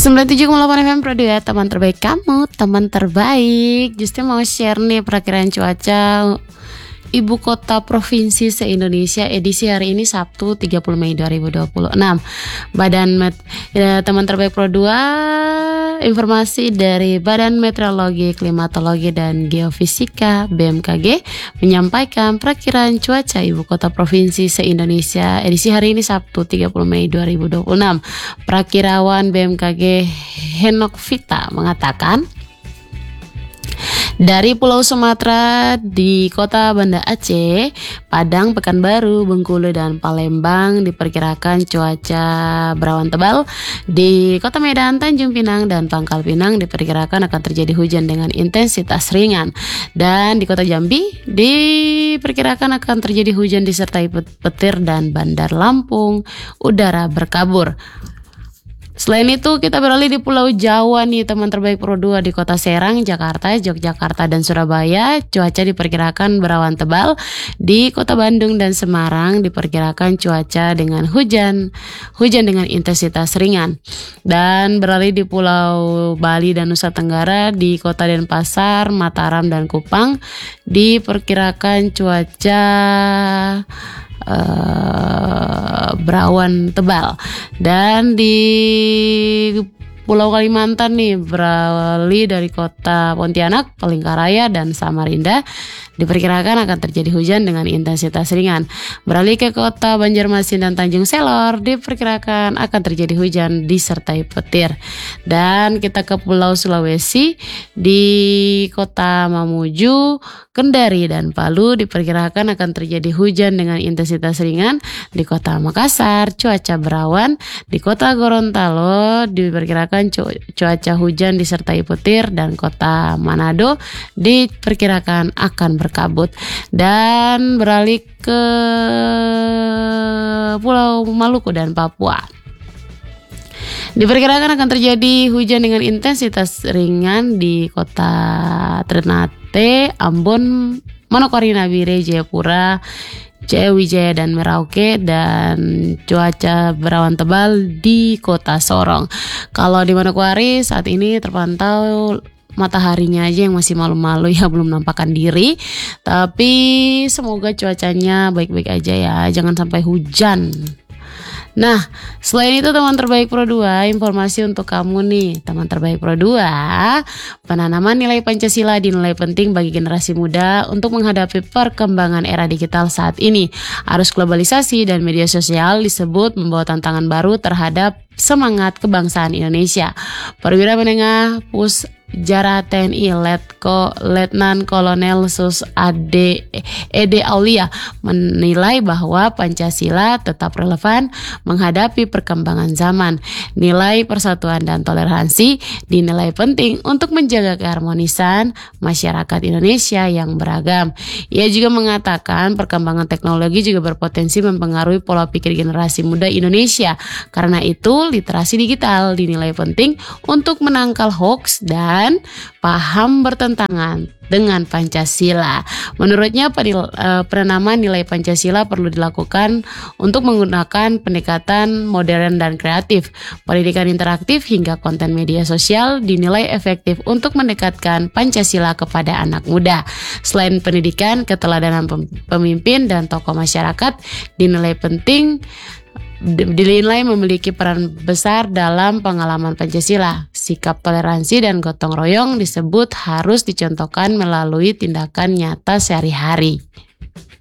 97,8 FM Pro 2, teman terbaik kamu, teman terbaik. Justru mau share nih perakiraan cuaca Ibu kota provinsi se-Indonesia edisi hari ini Sabtu 30 Mei 2026. Teman terbaik Pro 2, informasi dari Badan Meteorologi, Klimatologi dan Geofisika BMKG menyampaikan perakiraan cuaca Ibu kota provinsi se-Indonesia edisi hari ini Sabtu 30 Mei 2026. Perakirawan BMKG Henok Vita mengatakan, dari Pulau Sumatera di kota Banda Aceh, Padang, Pekanbaru, Bengkulu, dan Palembang diperkirakan cuaca berawan tebal. Di kota Medan, Tanjung Pinang, dan Pangkal Pinang diperkirakan akan terjadi hujan dengan intensitas ringan. Dan di kota Jambi diperkirakan akan terjadi hujan disertai petir, dan Bandar Lampung udara berkabut. Selain itu kita beralih di Pulau Jawa nih teman terbaik Pro 2, di kota Serang, Jakarta, Yogyakarta, dan Surabaya cuaca diperkirakan berawan tebal. Di kota Bandung dan Semarang diperkirakan cuaca dengan hujan dengan intensitas ringan. Dan beralih di Pulau Bali dan Nusa Tenggara, di kota Denpasar, Mataram, dan Kupang diperkirakan cuaca berawan tebal. Dan di Pulau Kalimantan nih, beralih dari kota Pontianak, Palangkaraya, dan Samarinda diperkirakan akan terjadi hujan dengan intensitas ringan. Beralih ke kota Banjarmasin dan Tanjung Selor diperkirakan akan terjadi hujan disertai petir. Dan kita ke Pulau Sulawesi, di kota Mamuju, Kendari, dan Palu diperkirakan akan terjadi hujan dengan intensitas ringan. Di kota Makassar cuaca berawan. Di kota Gorontalo diperkirakan cuaca hujan disertai petir, dan kota Manado diperkirakan akan berkabut. Dan beralih ke Pulau Maluku dan Papua, diperkirakan akan terjadi hujan dengan intensitas ringan di kota Ternate, Ambon, Manokwari, Nabire, Jayapura, Jaya Wijaya, dan Merauke, dan cuaca berawan tebal di kota Sorong. Kalau di Manokwari saat ini terpantau mataharinya aja yang masih malu-malu ya, belum nampakkan diri. Tapi semoga cuacanya baik-baik aja ya, jangan sampai hujan. Nah, selain itu teman terbaik Pro 2, informasi untuk kamu nih teman terbaik Pro 2, penanaman nilai Pancasila dinilai penting bagi generasi muda untuk menghadapi perkembangan era digital saat ini. Arus globalisasi dan media sosial disebut membawa tantangan baru terhadap semangat kebangsaan Indonesia. Perwira Menengah Pusjara TNI Letnan Kolonel Sus Ede Aulia menilai bahwa Pancasila tetap relevan menghadapi perkembangan zaman. Nilai persatuan dan toleransi dinilai penting untuk menjaga keharmonisan masyarakat Indonesia yang beragam. Ia juga mengatakan perkembangan teknologi juga berpotensi mempengaruhi pola pikir generasi muda Indonesia. Karena itu, literasi digital dinilai penting untuk menangkal hoaks dan paham bertentangan dengan Pancasila. Menurutnya, penanaman nilai Pancasila perlu dilakukan untuk menggunakan pendekatan modern dan kreatif. Pendidikan interaktif hingga konten media sosial dinilai efektif untuk mendekatkan Pancasila kepada anak muda. Selain pendidikan, keteladanan pemimpin dan tokoh masyarakat dinilai memiliki peran besar dalam pengalaman Pancasila. Sikap toleransi dan gotong royong disebut harus dicontohkan melalui tindakan nyata sehari-hari.